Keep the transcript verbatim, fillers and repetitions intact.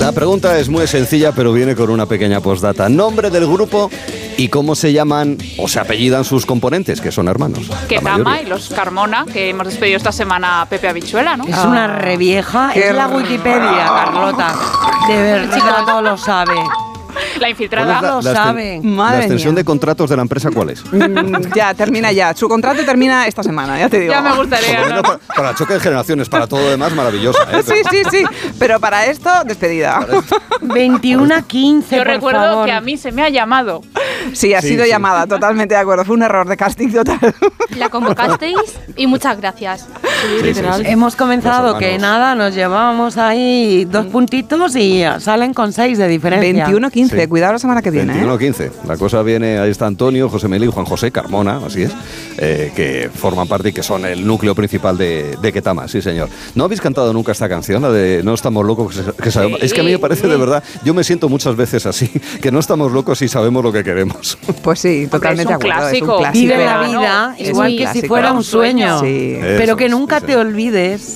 La pregunta es muy sencilla, pero viene con una pequeña postdata. Nombre del grupo y cómo se llaman o se apellidan sus componentes, que son hermanos. Ketama y los Carmona, que hemos despedido esta semana a Pepe Habichuela, ¿no? Es ah, una revieja, es la Wikipedia, Carlota. De verdad, todo lo sabe. La infiltrada la, lo la sabe. Exten- Madre ¿La extensión mía. de contratos de la empresa cuál es? Mm, ya, termina ya. Su contrato termina esta semana, ya te digo. Ya me gustaría. ¿no? para, para choque de generaciones, para todo lo demás, maravillosa. ¿eh? Sí, sí, sí. Pero para esto, despedida. Para esto. veintiuno a quince, Yo por recuerdo favor. que a mí se me ha llamado. Sí, ha Sí, sido sí. llamada, totalmente de acuerdo. Fue un error de casting total. La convocasteis y muchas gracias. Sí, literal. Sí, sí. Hemos comenzado Los que hermanos. nada, nos llevábamos ahí dos puntitos y salen con seis de diferencia. veintiuno quince, Sí. cuidado la semana que viene. veintiuno ¿eh? quince. La cosa viene, ahí está Antonio, José Meli y Juan José Carmona, así es, eh, que forman parte y que son el núcleo principal de, de Ketama, sí señor. ¿No habéis cantado nunca esta canción, la de No estamos locos que, que sabemos? Sí. Es que a mí me parece de verdad, yo me siento muchas veces así, que no estamos locos y sabemos lo que queremos. Pues sí, totalmente Hombre, es un de acuerdo. clásico. Es un clásico. Vive la Verano. vida Es igual un que si clásico. fuera un sueño. Sí. Eso Pero que es, nunca sí, te sí. olvides